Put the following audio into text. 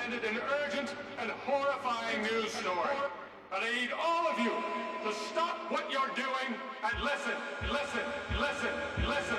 landed an urgent and horrifying news story. And I need all of you to stop what you're doing and listen, listen, listen, listen.